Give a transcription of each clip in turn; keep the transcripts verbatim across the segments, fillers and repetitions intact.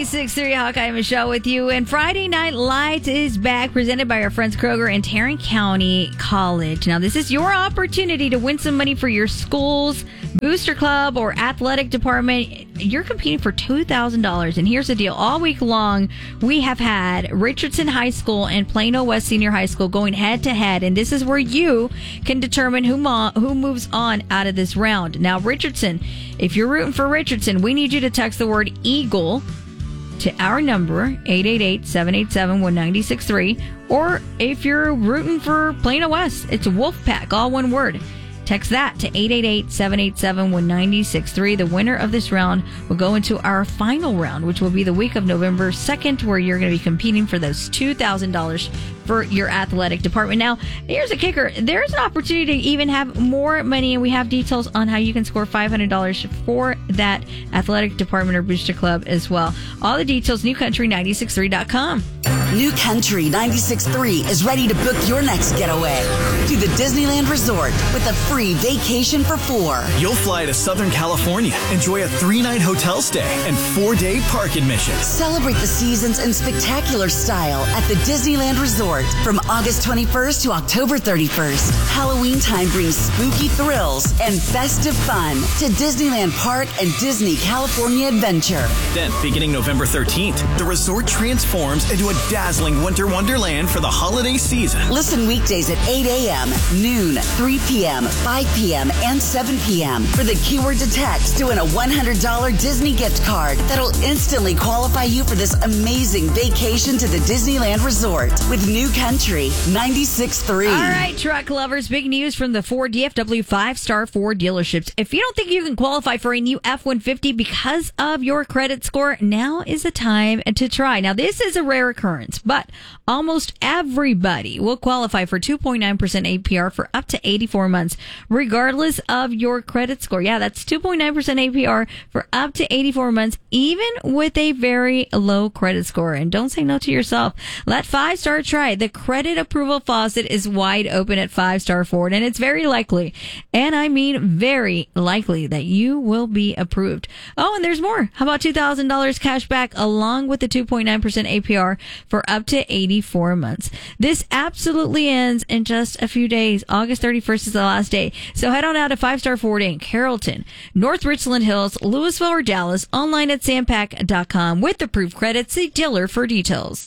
ninety-six point three Hawkeye Michelle with you. And Friday Night Lights is back, presented by our friends Kroger and Tarrant County College. Now, this is your opportunity to win some money for your school's booster club or athletic department. You're competing for two thousand dollars. And here's the deal. All week long, we have had Richardson High School and Plano West Senior High School going head to head. And this is where you can determine who, mo- who moves on out of this round. Now, Richardson, if you're rooting for Richardson, we need you to text the word Eagle to our number, eight eight eight, seven eight seven, one nine six three. Or if you're rooting for Plano West, it's Wolfpack, all one word. Text that to eight eight eight, seven eight seven, one nine six three. The winner of this round will go into our final round, which will be the week of November second, where you're going to be competing for those two thousand dollars for your athletic department. Now, here's a kicker. There's an opportunity to even have more money, and we have details on how you can score five hundred dollars for that athletic department or booster club as well. All the details, new country nine six three dot com. New Country ninety-six point three is ready to book your next getaway to the Disneyland Resort with a free vacation for four. You'll fly to Southern California, enjoy a three-night hotel stay, and four-day park admission. Celebrate the seasons in spectacular style at the Disneyland Resort from August twenty-first to October thirty-first. Halloween time brings spooky thrills and festive fun to Disneyland Park and Disney California Adventure. Then, beginning November thirteenth, the resort transforms into a dazzling winter wonderland for the holiday season. Listen weekdays at eight a.m., noon, three p.m., five p.m., and seven p.m. for the keyword to text to win a one hundred dollars Disney gift card that'll instantly qualify you for this amazing vacation to the Disneyland Resort with New Country ninety-six point three. All right, truck lovers, big news from the Ford D F W five-star Ford dealerships. If you don't think you can qualify for a new F one fifty because of your credit score, now is the time to try. Now, this is a rare occurrence, but almost everybody will qualify for two point nine percent A P R for up to eighty-four months, regardless of your credit score. Yeah, that's two point nine percent A P R for up to eighty-four months, even with a very low credit score. And don't say no to yourself. Let Five Star try. The credit approval faucet is wide open at Five Star Ford, and it's very likely, and I mean very likely, that you will be approved. Oh, and there's more. How about two thousand dollars cash back along with the two point nine percent A P R for up to eighty-four months. This absolutely ends in just a few days. August thirty-first is the last day. So head on out to Five Star Ford in Carrollton, North Richland Hills, Louisville, or Dallas, online at sampac dot com with approved credits. See dealer for details.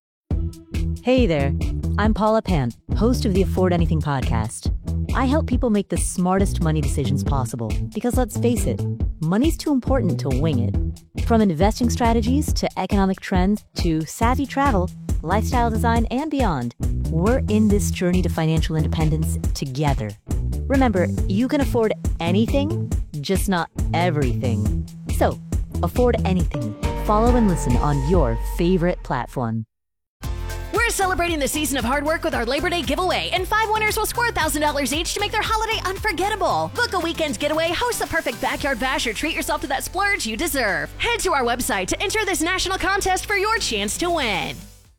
Hey there, I'm Paula Pant, host of the Afford Anything podcast. I help people make the smartest money decisions possible because, let's face it, money's too important to wing it. From investing strategies to economic trends to savvy travel, lifestyle design, and beyond, we're in this journey to financial independence together. Remember, you can afford anything, just not everything. So, afford anything. Follow and listen on your favorite platform. We're celebrating the season of hard work with our Labor Day giveaway, and five winners will score one thousand dollars each to make their holiday unforgettable. Book a weekend getaway, host the perfect backyard bash, or treat yourself to that splurge you deserve. Head to our website to enter this national contest for your chance to win.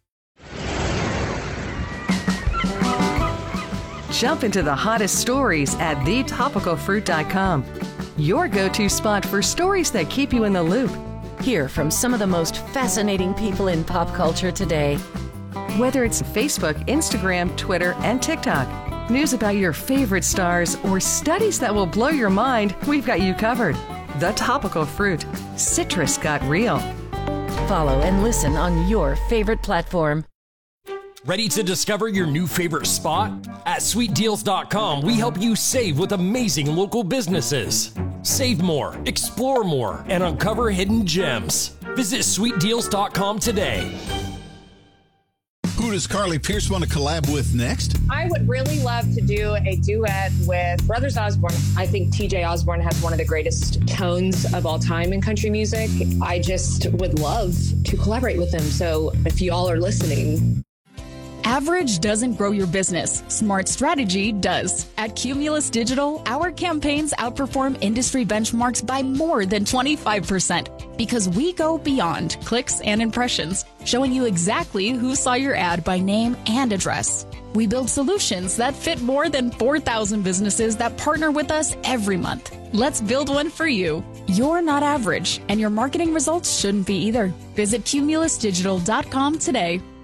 Jump into the hottest stories at the topical fruit dot com. Your go-to spot for stories that keep you in the loop. Hear from some of the most fascinating people in pop culture today. Whether it's Facebook, Instagram, Twitter, and TikTok, news about your favorite stars, or studies that will blow your mind, we've got you covered. The Topical Fruit. Citrus got real. Follow and listen on your favorite platform. Ready to discover your new favorite spot? At sweet deals dot com, we help you save with amazing local businesses. Save more, explore more, and uncover hidden gems. Visit sweet deals dot com today. Who does Carly Pearce want to collab with next? I would really love to do a duet with Brothers Osborne. I think T J Osborne has one of the greatest tones of all time in country music. I just would love to collaborate with them. So if you all are listening. Average doesn't grow your business. Smart strategy does. At Cumulus Digital, our campaigns outperform industry benchmarks by more than twenty-five percent because we go beyond clicks and impressions, showing you exactly who saw your ad by name and address. We build solutions that fit more than four thousand businesses that partner with us every month. Let's build one for you. You're not average, and your marketing results shouldn't be either. Visit cumulus digital dot com today.